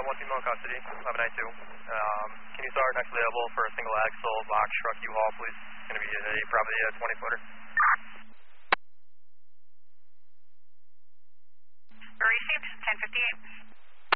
1 female in custody, 1192. Can you start next available for a single axle box truck U-Haul, please? It's going to be probably a 20-footer.